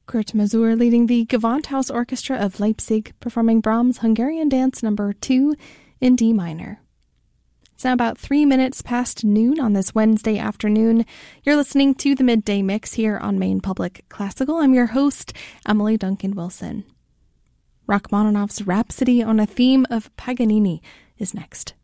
Kurt Masur leading the Gewandhaus Orchestra of Leipzig, performing Brahms' Hungarian Dance No. 2 in D minor. It's now about 3 minutes past noon on this Wednesday afternoon. You're listening to the Midday Mix here on Maine Public Classical. I'm your host, Emily Duncan Wilson. Rachmaninoff's Rhapsody on a Theme of Paganini is next.